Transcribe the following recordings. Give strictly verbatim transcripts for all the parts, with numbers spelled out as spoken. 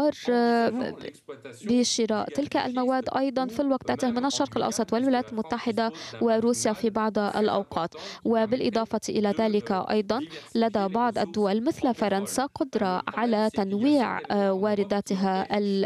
القرار بشراء تلك المواد أيضا في الوقت ذاته من الشرق الأوسط والولايات المتحدة وروسيا في بعض الأوقات. وبالإضافة إلى ذلك أيضا لدى بعض الدول مثل فرنسا قدرة على تنويع وارداتها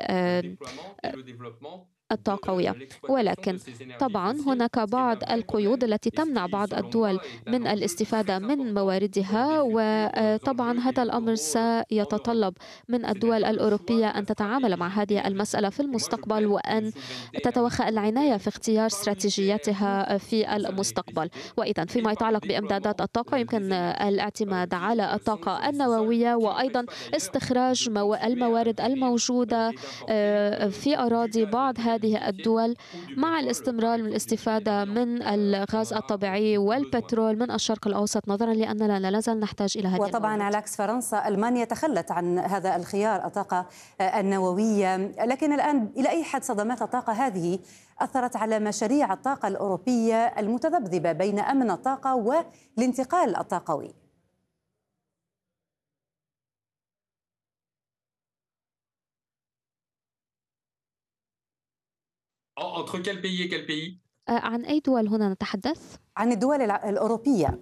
الطاقوية، ولكن طبعا هناك بعض القيود التي تمنع بعض الدول من الاستفادة من مواردها، وطبعا هذا الأمر سيتطلب من الدول الأوروبية أن تتعامل مع هذه المسألة في المستقبل وأن تتوخى العناية في اختيار استراتيجياتها في المستقبل. وإذا فيما يتعلق بإمدادات الطاقة يمكن الاعتماد على الطاقة النووية وأيضا استخراج الموارد الموجودة في أراضي بعض هذه الدول مع الاستمرار من الاستفادة من الغاز الطبيعي والبترول من الشرق الأوسط، نظرا لأننا لا نزال نحتاج إلى هذه وطبعا الموارد. على عكس فرنسا ألمانيا تخلت عن هذا الخيار الطاقة النووية، لكن الآن إلى أي حد صدمات الطاقة هذه أثرت على مشاريع الطاقة الأوروبية المتذبذبة بين أمن الطاقة والانتقال الطاقوي؟ عن أي دول هنا نتحدث؟ عن الدول الأوروبية.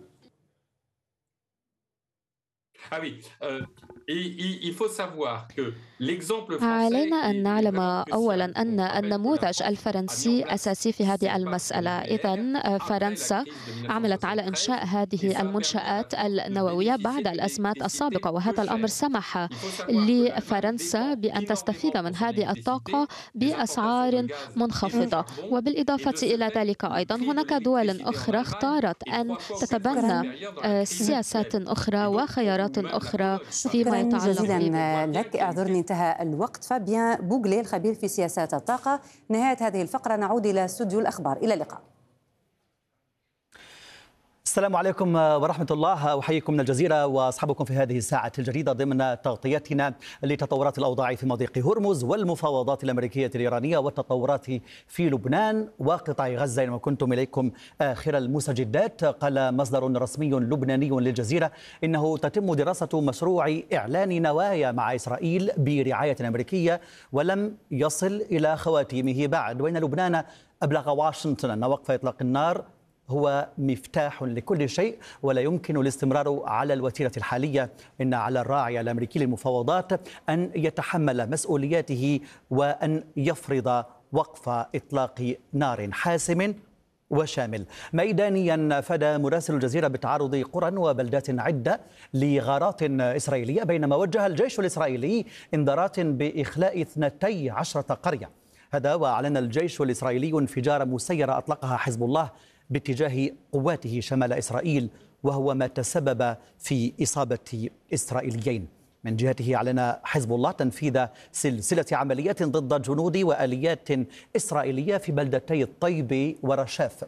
علينا أن نعلم أولا أن النموذج الفرنسي أساسي في هذه المسألة. إذن فرنسا عملت على إنشاء هذه المنشآت النووية بعد الأزمات السابقة، وهذا الأمر سمح لفرنسا بأن تستفيد من هذه الطاقة بأسعار منخفضة. وبالإضافة إلى ذلك أيضا هناك دول أخرى اختارت أن تتبنى سياسات أخرى وخيارات أخرى فيما يتعلق جزيلا لك. اعذرني انتهى الوقت. فابيان بوغلي الخبير في سياسات الطاقة. نهاية هذه الفقرة نعود إلى استوديو الأخبار. إلى اللقاء. السلام عليكم ورحمة الله. أحييكم من الجزيرة وأصحابكم في هذه الساعة الجديدة ضمن تغطيتنا لتطورات الأوضاع في مضيق هرمز والمفاوضات الأمريكية الإيرانية والتطورات في لبنان وقطاع غزة. إنما كنتم إليكم آخر المستجدات. قال مصدر رسمي لبناني للجزيرة إنه تتم دراسة مشروع إعلان نوايا مع إسرائيل برعاية أمريكية ولم يصل إلى خواتيمه بعد، وإن لبنان أبلغ واشنطن أن وقف إطلاق النار هو مفتاح لكل شيء ولا يمكن الاستمرار على الوتيرة الحالية. إن على الراعي الأمريكي للمفاوضات أن يتحمل مسؤولياته وأن يفرض وقف إطلاق نار حاسم وشامل. ميدانيا فدى مراسل الجزيرة بتعرض قرى وبلدات عدة لغارات إسرائيلية، بينما وجه الجيش الإسرائيلي إنذارات بإخلاء اثنتي عشرة قرية. هذا وأعلن الجيش الإسرائيلي انفجار مسيرة أطلقها حزب الله باتجاه قواته شمال إسرائيل، وهو ما تسبب في إصابة إسرائيليين. من جهته أعلن حزب الله تنفيذ سلسلة عمليات ضد جنود وآليات إسرائيلية في بلدتي الطيب ورشاف.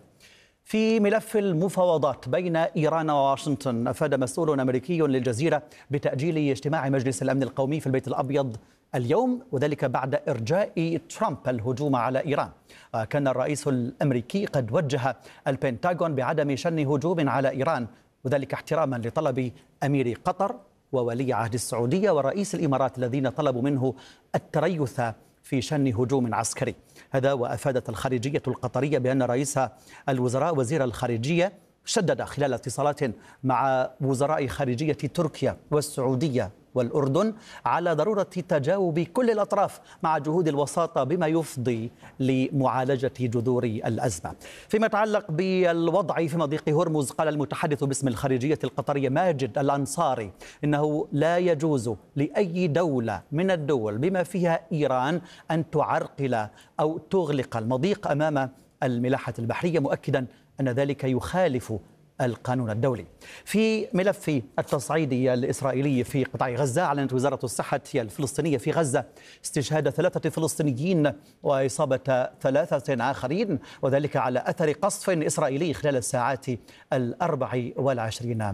في ملف المفاوضات بين إيران وواشنطن، أفاد مسؤول أمريكي للجزيرة بتأجيل اجتماع مجلس الأمن القومي في البيت الأبيض اليوم، وذلك بعد إرجاء ترامب الهجوم على إيران. كان الرئيس الأمريكي قد وجه البنتاغون بعدم شن هجوم على إيران، وذلك احتراما لطلب أمير قطر وولي عهد السعودية ورئيس الإمارات الذين طلبوا منه التريث في شن هجوم عسكري. هذا وأفادت الخارجية القطرية بأن رئيس الوزراء وزير الخارجية شدد خلال اتصالات مع وزراء خارجية تركيا والسعودية والأردن على ضرورة تجاوب كل الأطراف مع جهود الوساطة بما يفضي لمعالجة جذور الأزمة. فيما يتعلق بالوضع في مضيق هرمز، قال المتحدث باسم الخارجية القطرية ماجد الأنصاري إنه لا يجوز لأي دولة من الدول بما فيها إيران أن تعرقل أو تغلق المضيق أمام الملاحة البحرية، مؤكدا أن ذلك يخالف القانون الدولي. في ملف التصعيد الإسرائيلي في قطاع غزة، أعلنت وزارة الصحة الفلسطينية في غزة استشهاد ثلاثة فلسطينيين وإصابة ثلاثة آخرين، وذلك على أثر قصف إسرائيلي خلال الساعات الأربع والعشرين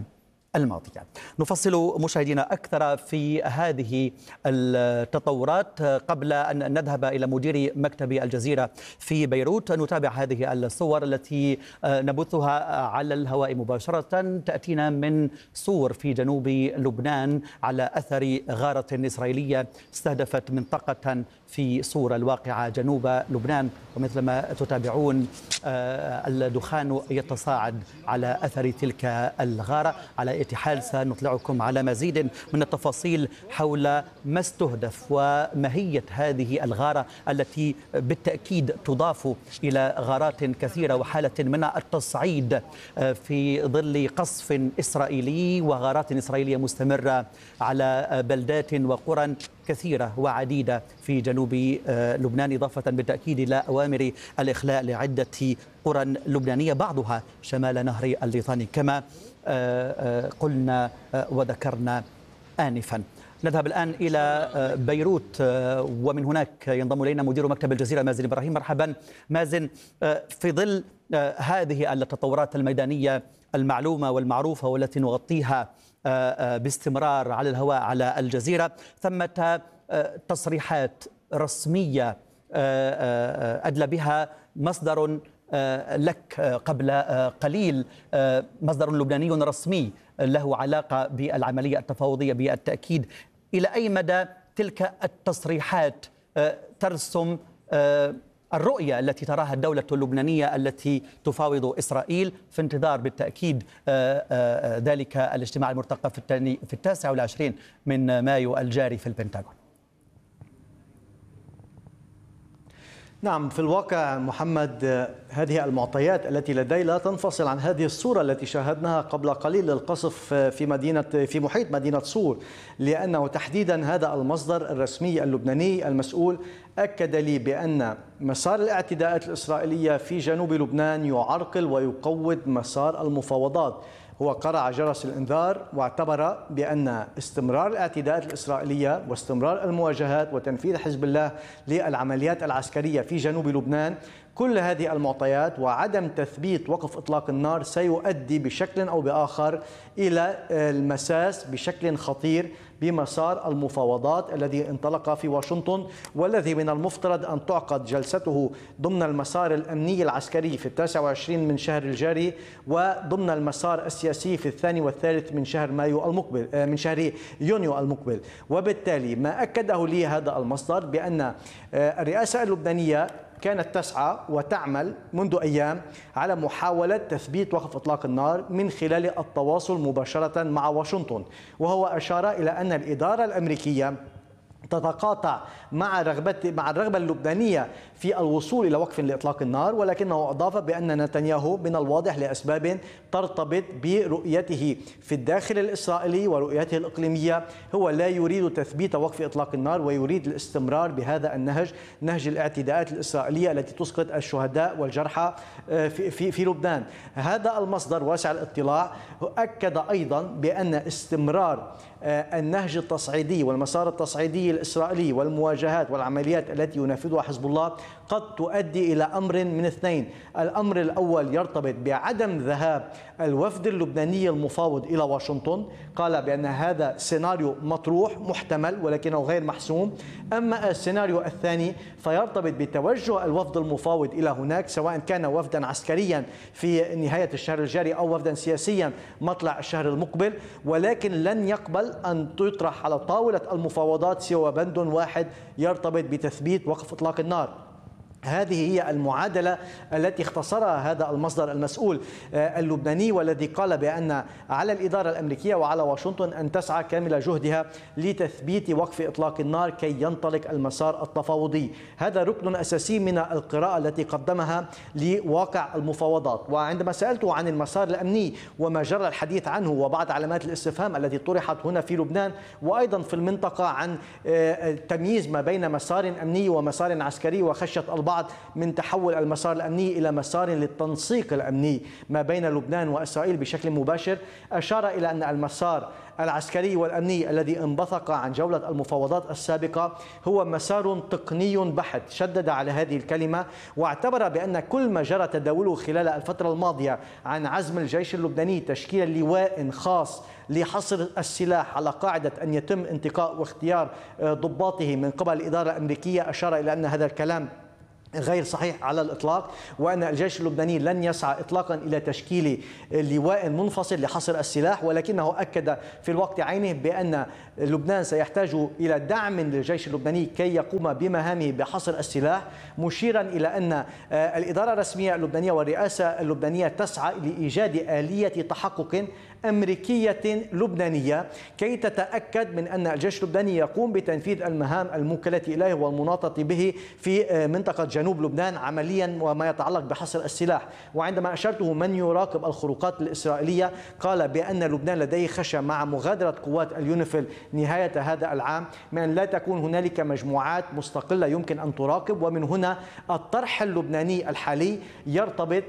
الماضية. نفصل مشاهدينا أكثر في هذه التطورات قبل أن نذهب إلى مدير مكتب الجزيرة في بيروت. نتابع هذه الصور التي نبثها على الهواء مباشرة، تأتينا من صور في جنوب لبنان على أثر غارة إسرائيلية استهدفت منطقة في صور الواقعة جنوب لبنان، ومثل ما تتابعون الدخان يتصاعد على أثر تلك الغارة. على اتحال سنطلعكم على مزيد من التفاصيل حول ما استهدف وماهية هذه الغارة التي بالتأكيد تضاف إلى غارات كثيرة وحالة من التصعيد في ظل قصف إسرائيلي وغارات إسرائيلية مستمرة على بلدات وقرى كثيرة وعديدة في جنوب لبنان، إضافة بالتأكيد إلى أوامر الإخلاء لعدة قرى لبنانية بعضها شمال نهر الليطاني كما قلنا وذكرنا آنفا. نذهب الآن إلى بيروت ومن هناك ينضم إلينا مدير مكتب الجزيرة مازن إبراهيم. مرحبا مازن. في ظل هذه التطورات الميدانية المعلومة والمعروفة والتي نغطيها باستمرار على الهواء على الجزيرة، ثمة تصريحات رسمية أدلى بها مصدر لك قبل قليل، مصدر لبناني رسمي له علاقة بالعملية التفاوضية بالتأكيد. إلى أي مدى تلك التصريحات ترسم الرؤية التي تراها الدولة اللبنانية التي تفاوض إسرائيل في انتظار بالتأكيد ذلك الاجتماع المرتقب في الثاني في التاسع والعشرين من مايو الجاري في البنتاغون؟ نعم، في الواقع محمد هذه المعطيات التي لدي لا تنفصل عن هذه الصورة التي شاهدناها قبل قليل للقصف في مدينة في محيط مدينة صور، لأنه تحديدا هذا المصدر الرسمي اللبناني المسؤول أكد لي بأن مسار الاعتداءات الإسرائيلية في جنوب لبنان يعرقل ويقوض مسار المفاوضات. هو قرع جرس الإنذار واعتبر بأن استمرار الاعتداءات الإسرائيلية واستمرار المواجهات وتنفيذ حزب الله للعمليات العسكرية في جنوب لبنان، كل هذه المعطيات وعدم تثبيت وقف إطلاق النار سيؤدي بشكل أو بآخر إلى المساس بشكل خطير بمسار المفاوضات الذي انطلق في واشنطن، والذي من المفترض أن تعقد جلسته ضمن المسار الأمني العسكري في التاسع والعشرين من شهر الجاري، وضمن المسار السياسي في الثاني والثالث من شهر مايو المقبل من شهر يونيو المقبل. وبالتالي ما أكده لي هذا المصدر بأن الرئاسة اللبنانية كانت تسعى وتعمل منذ أيام على محاولة تثبيت وقف إطلاق النار من خلال التواصل مباشرة مع واشنطن، وهو أشار إلى أن الإدارة الأمريكية تتقاطع مع رغبة مع الرغبة اللبنانية في الوصول إلى وقف لإطلاق النار، ولكنه أضاف بأن نتنياهو من الواضح لأسباب ترتبط برؤيته في الداخل الإسرائيلي ورؤيته الإقليمية هو لا يريد تثبيت وقف إطلاق النار ويريد الاستمرار بهذا النهج، نهج الاعتداءات الإسرائيلية التي تسقط الشهداء والجرحى في, في, في لبنان. هذا المصدر واسع الاطلاع أكد أيضا بأن استمرار النهج التصعيدي والمسار التصعيدي الإسرائيلي والمواجهات والعمليات التي ينفذها حزب الله قد تؤدي إلى أمر من اثنين. الأمر الأول يرتبط بعدم ذهاب الوفد اللبناني المفاوض إلى واشنطن، قال بأن هذا سيناريو مطروح محتمل ولكنه غير محسوم. أما السيناريو الثاني فيرتبط بتوجه الوفد المفاوض إلى هناك، سواء كان وفدا عسكريا في نهاية الشهر الجاري أو وفدا سياسيا مطلع الشهر المقبل، ولكن لن يقبل أن تطرح على طاولة المفاوضات سوى بند واحد يرتبط بتثبيت وقف إطلاق النار. هذه هي المعادلة التي اختصرها هذا المصدر المسؤول اللبناني، والذي قال بأن على الإدارة الأمريكية وعلى واشنطن أن تسعى كامل جهدها لتثبيت وقف إطلاق النار كي ينطلق المسار التفاوضي. هذا ركن أساسي من القراءة التي قدمها لواقع المفاوضات. وعندما سألته عن المسار الأمني وما جرى الحديث عنه وبعض علامات الاستفهام التي طرحت هنا في لبنان وأيضا في المنطقة عن تمييز ما بين مسار أمني ومسار عسكري وخشية البعض البعض من تحول المسار الأمني إلى مسار للتنسيق الأمني ما بين لبنان وإسرائيل بشكل مباشر. أشار إلى أن المسار العسكري والأمني الذي انبثق عن جولة المفاوضات السابقة هو مسار تقني بحت، شدد على هذه الكلمة، واعتبر بأن كل ما جرى تداوله خلال الفترة الماضية عن عزم الجيش اللبناني تشكيل لواء خاص لحصر السلاح على قاعدة أن يتم انتقاء واختيار ضباطه من قبل الإدارة الأمريكية، أشار إلى أن هذا الكلام غير صحيح على الإطلاق، وأن الجيش اللبناني لن يسعى إطلاقا إلى تشكيل لواء منفصل لحصر السلاح، ولكنه أكد في الوقت عينه بأن لبنان سيحتاج إلى دعم للجيش اللبناني كي يقوم بمهامه بحصر السلاح، مشيرا إلى أن الإدارة الرسمية اللبنانية والرئاسة اللبنانية تسعى لإيجاد آلية تحقق أمريكية لبنانية كي تتأكد من أن الجيش اللبناني يقوم بتنفيذ المهام الموكلة إليه والمناطة به في منطقة جنوب لبنان عمليا وما يتعلق بحصر السلاح. وعندما أشرته من يراقب الخروقات الإسرائيلية قال بأن لبنان لديه خشية مع مغادرة قوات اليونيفيل نهاية هذا العام من أن لا تكون هنالك مجموعات مستقلة يمكن أن تراقب، ومن هنا الطرح اللبناني الحالي يرتبط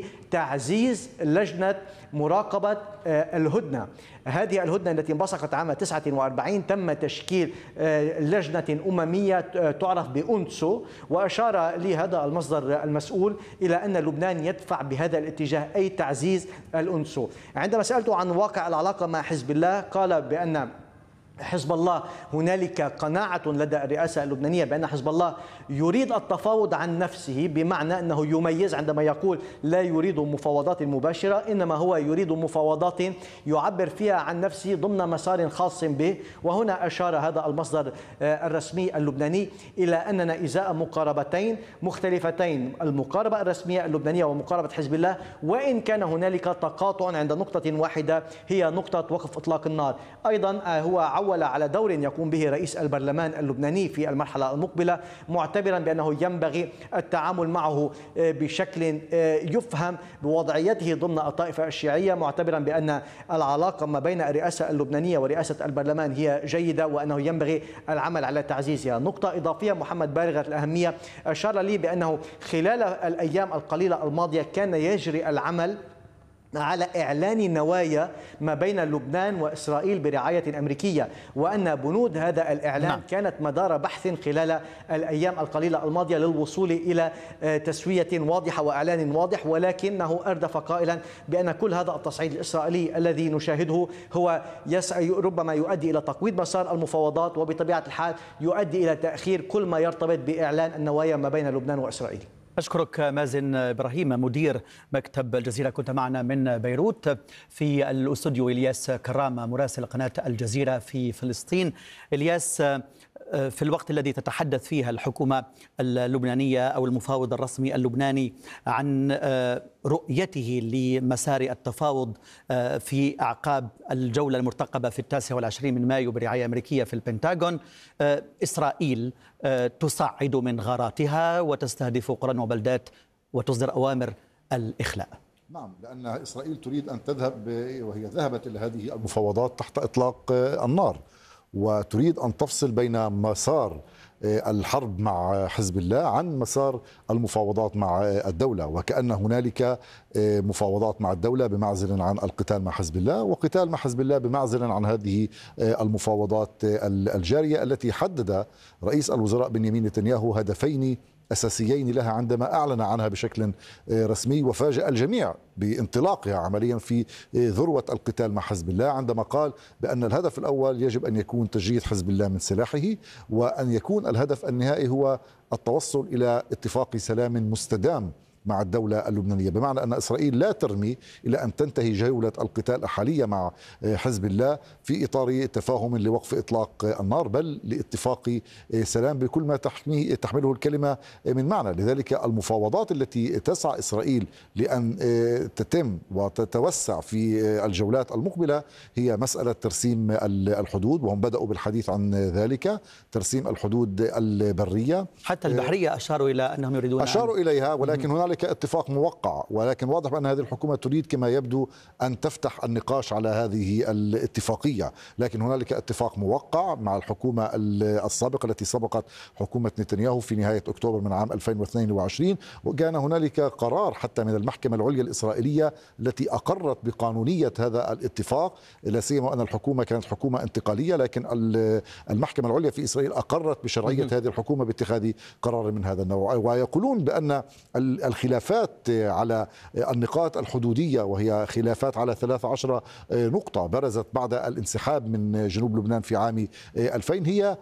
بتعزيز لجنة مراقبة الهدنة. هذه الهدنة التي انبثقت عام تسعة وأربعين تم تشكيل لجنة أممية تعرف بأونسو، وأشار لي هذا المصدر المسؤول إلى أن لبنان يدفع بهذا الاتجاه أي تعزيز الأونسو. عندما سألته عن واقع العلاقة مع حزب الله قال بأن حزب الله هنالك قناعة لدى الرئاسة اللبنانية بأن حزب الله يريد التفاوض عن نفسه، بمعنى أنه يميز عندما يقول لا يريد مفاوضات مباشرة، إنما هو يريد مفاوضات يعبر فيها عن نفسه ضمن مسار خاص به. وهنا أشار هذا المصدر الرسمي اللبناني إلى أننا إزاء مقاربتين مختلفتين، المقاربة الرسمية اللبنانية ومقاربة حزب الله، وإن كان هنالك تقاطع عند نقطة واحدة هي نقطة وقف إطلاق النار. أيضا هو عول على دور يقوم به رئيس البرلمان اللبناني في المرحلة المقبلة، معتبرا بأنه ينبغي التعامل معه بشكل يفهم بوضعيته ضمن الطائفة الشيعية، معتبرا بأن العلاقة ما بين الرئاسة اللبنانية ورئاسة البرلمان هي جيدة وأنه ينبغي العمل على تعزيزها. نقطة إضافية محمد بالغة الأهمية أشار لي بأنه خلال الأيام القليلة الماضية كان يجري العمل على إعلان نوايا ما بين لبنان وإسرائيل برعاية أمريكية، وأن بنود هذا الإعلان نعم. كانت مدار بحث خلال الأيام القليلة الماضية للوصول إلى تسوية واضحة وإعلان واضح، ولكنه أردف قائلا بأن كل هذا التصعيد الإسرائيلي الذي نشاهده هو يسعى ربما يؤدي إلى تقويض مسار المفاوضات، وبطبيعة الحال يؤدي إلى تأخير كل ما يرتبط بإعلان النوايا ما بين لبنان وإسرائيل. أشكرك مازن إبراهيم مدير مكتب الجزيرة، كنت معنا من بيروت. في الاستوديو إلياس كرام مراسل قناة الجزيرة في فلسطين. إلياس، في الوقت الذي تتحدث فيه الحكومة اللبنانية أو المفاوض الرسمي اللبناني عن رؤيته لمسار التفاوض في أعقاب الجولة المرتقبة في التاسع والعشرين من مايو برعاية أمريكية في البنتاغون، إسرائيل تصعد من غاراتها وتستهدف قرى وبلدات وتصدر أوامر الإخلاء. نعم، لأن إسرائيل تريد أن تذهب، وهي ذهبت إلى هذه المفاوضات تحت إطلاق النار، وتريد أن تفصل بين مسار الحرب مع حزب الله عن مسار المفاوضات مع الدولة، وكأن هنالك مفاوضات مع الدولة بمعزل عن القتال مع حزب الله، وقتال مع حزب الله بمعزل عن هذه المفاوضات الجارية التي حدد رئيس الوزراء بنيامين نتنياهو هدفين أساسيين لها عندما أعلن عنها بشكل رسمي، وفاجأ الجميع بانطلاقها عمليا في ذروة القتال مع حزب الله، عندما قال بأن الهدف الأول يجب أن يكون تجريد حزب الله من سلاحه، وأن يكون الهدف النهائي هو التوصل إلى اتفاق سلام مستدام مع الدولة اللبنانية، بمعنى أن إسرائيل لا ترمي إلى أن تنتهي جولة القتال الحالية مع حزب الله في إطار تفاهم لوقف إطلاق النار، بل لاتفاق سلام بكل ما تحمله الكلمة من معنى. لذلك المفاوضات التي تسعى إسرائيل لأن تتم وتتوسع في الجولات المقبلة هي مسألة ترسيم الحدود، وهم بدأوا بالحديث عن ذلك، ترسيم الحدود البرية حتى البحرية أشاروا إلى أنهم يريدون أشاروا إليها، ولكن هنالك هنالك اتفاق موقع، ولكن واضح أن هذه الحكومة تريد كما يبدو أن تفتح النقاش على هذه الاتفاقية. لكن هنالك اتفاق موقع مع الحكومة السابقة التي سبقت حكومة نتنياهو في نهاية أكتوبر من عام ألفين واثنين وعشرين، وكان هنالك قرار حتى من المحكمة العليا الإسرائيلية التي أقرت بقانونية هذا الاتفاق، لا سيما أن الحكومة كانت حكومة انتقالية، لكن المحكمة العليا في إسرائيل أقرت بشرعية هذه الحكومة باتخاذ قرار من هذا النوع. ويقولون بأن الخلافات على النقاط الحدودية، وهي خلافات على ثلاث عشرة نقطة برزت بعد الانسحاب من جنوب لبنان في عام ألفين، هي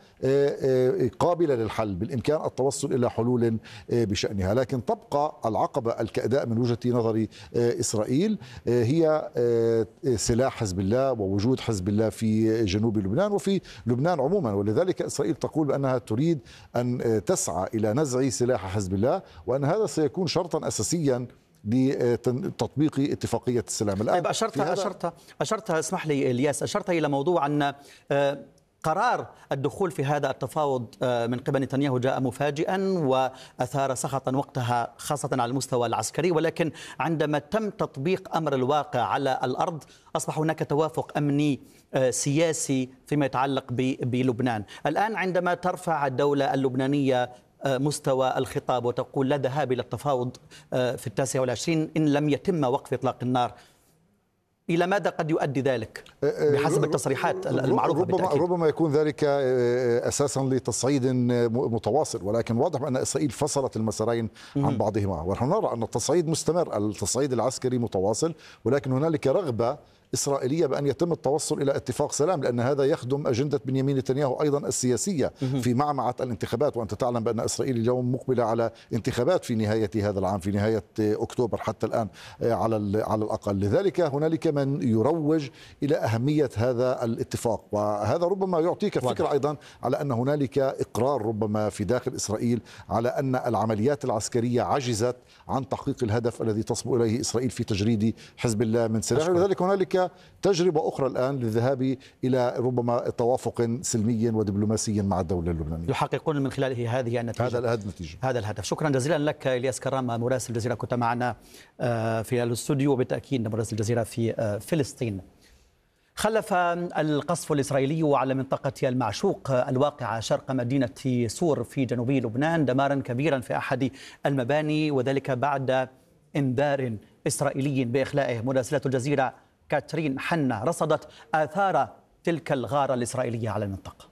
قابلة للحل، بالإمكان التوصل إلى حلول بشأنها. لكن تبقى العقبة الكأداء من وجهة نظر إسرائيل هي سلاح حزب الله ووجود حزب الله في جنوب لبنان وفي لبنان عموما، ولذلك إسرائيل تقول بأنها تريد أن تسعى إلى نزع سلاح حزب الله، وأن هذا سيكون شرطا أساسيا لتطبيق اتفاقية السلام. الآن طيب أشرت أشرت أشرت اسمح لي إلياس، أشرت إلى موضوع أن قرار الدخول في هذا التفاوض من قبل نتنياهو جاء مفاجئا وأثار سخطا وقتها خاصة على المستوى العسكري، ولكن عندما تم تطبيق أمر الواقع على الأرض أصبح هناك توافق أمني سياسي فيما يتعلق بلبنان. الآن عندما ترفع الدولة اللبنانية مستوى الخطاب وتقول لا ذهاب إلى التفاوض في التاسع والعشرين إن لم يتم وقف إطلاق النار، إلى ماذا قد يؤدي ذلك بحسب التصريحات المعروفة؟ ربما, بالتأكيد. ربما يكون ذلك أساسا لتصعيد متواصل، ولكن واضح أن إسرائيل فصلت المسارين عن بعضهما، ونحن نرى أن التصعيد مستمر، التصعيد العسكري متواصل، ولكن هنالك رغبة إسرائيلية بأن يتم التوصل إلى اتفاق سلام، لأن هذا يخدم أجندة بنيامين نتنياهو أيضا السياسية في معمعة الانتخابات. وأنت تعلم بأن إسرائيل اليوم مقبلة على انتخابات في نهاية هذا العام، في نهاية أكتوبر حتى الآن على على الأقل. لذلك هنالك من يروج إلى أهمية هذا الاتفاق، وهذا ربما يعطيك فكرة أيضا على أن هنالك إقرار ربما في داخل إسرائيل على أن العمليات العسكرية عجزت عن تحقيق الهدف الذي تصبو إليه إسرائيل في تجريد حزب الله من سلاح. لذلك هنالك تجربة أخرى الآن للذهاب إلى ربما توافق سلمي ودبلوماسي مع الدولة اللبنانية، يحققون من خلاله هذه النتيجة. هذا النتيجة. هذا الهدف. شكرا جزيلا لك إلياس كرام مراسل الجزيرة، كنت معنا في الاستوديو، وبالتأكيد مراسل الجزيرة في فلسطين. خلف القصف الإسرائيلي على منطقة المعشوق الواقعة شرق مدينة سور في جنوب لبنان دمارا كبيرا في أحد المباني، وذلك بعد إنذار إسرائيلي بإخلائه. مراسلة الجزيرة كاترين حنا رصدت آثار تلك الغارة الإسرائيلية على المنطقة.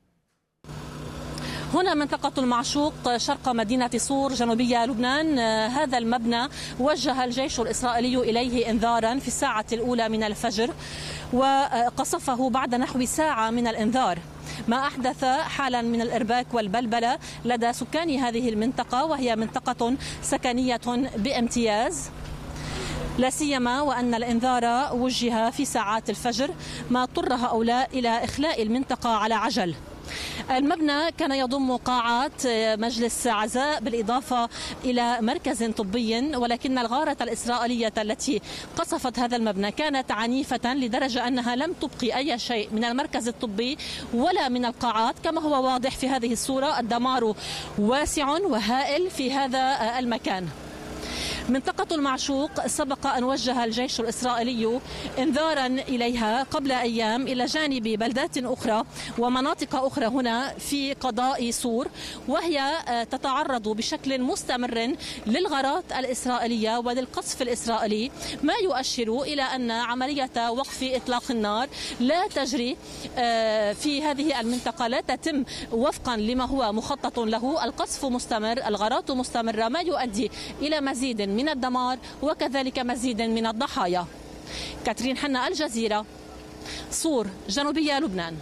هنا منطقة المعشوق شرق مدينة صور جنوبية لبنان. هذا المبنى وجه الجيش الإسرائيلي إليه إنذارا في الساعة الأولى من الفجر، وقصفه بعد نحو ساعة من الإنذار، ما أحدث حالا من الإرباك والبلبلة لدى سكان هذه المنطقة، وهي منطقة سكنية بامتياز، لا سيما وأن الإنذار وجه في ساعات الفجر، ما اضطر هؤلاء إلى إخلاء المنطقة على عجل. المبنى كان يضم قاعات مجلس عزاء بالإضافة إلى مركز طبي، ولكن الغارة الإسرائيلية التي قصفت هذا المبنى كانت عنيفة لدرجة أنها لم تبقي أي شيء من المركز الطبي ولا من القاعات، كما هو واضح في هذه الصورة. الدمار واسع وهائل في هذا المكان. منطقة المعشوق سبق أن وجه الجيش الإسرائيلي إنذارا إليها قبل أيام إلى جانب بلدات أخرى ومناطق أخرى هنا في قضاء سور، وهي تتعرض بشكل مستمر للغارات الإسرائيلية وللقصف الإسرائيلي، ما يؤشر إلى أن عملية وقف إطلاق النار لا تجري في هذه المنطقة، لا تتم وفقا لما هو مخطط له. القصف مستمر، الغارات مستمرة، ما يؤدي إلى مزيد من الدمار وكذلك مزيد من الضحايا. كاترين حنا، الجزيرة، صور جنوبية لبنان.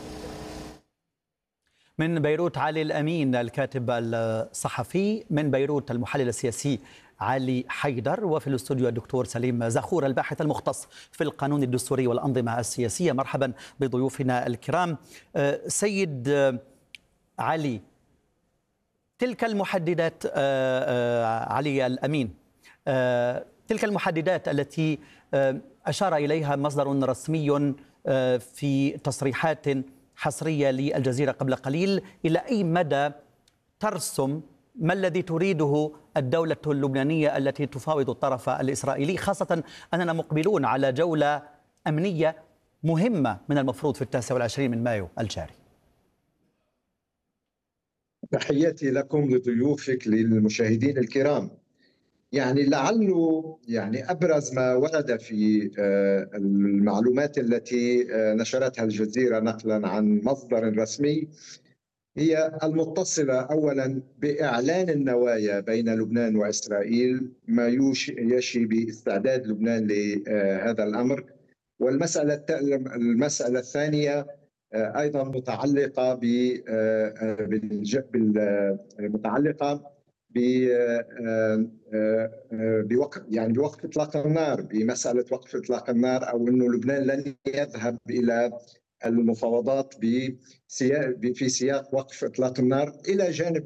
من بيروت علي الأمين الكاتب الصحفي، من بيروت المحلل السياسي علي حيدر، وفي الاستوديو الدكتور سليم زخور الباحث المختص في القانون الدستوري والأنظمة السياسية. مرحبا بضيوفنا الكرام. سيد علي، تلك المحددات علي الأمين، تلك المحددات التي أشار إليها مصدر رسمي في تصريحات حصرية للجزيرة قبل قليل، إلى أي مدى ترسم ما الذي تريده الدولة اللبنانية التي تفاوض الطرف الإسرائيلي، خاصة أننا مقبلون على جولة أمنية مهمة من المفروض في التاسع والعشرين من مايو الجاري؟ تحياتي لكم لضيوفك للمشاهدين الكرام. يعني لعله يعني أبرز ما ورد في المعلومات التي نشرتها الجزيرة نقلا عن مصدر رسمي هي المتصلة أولا بإعلان النوايا بين لبنان وإسرائيل، ما يشي باستعداد لبنان لهذا الأمر. والمسألة المسألة الثانية أيضا متعلقة متعلقة بوقف يعني بوقف إطلاق النار، بمسألة وقف إطلاق النار، أو أنه لبنان لن يذهب إلى المفاوضات في سياق وقف إطلاق النار، إلى جانب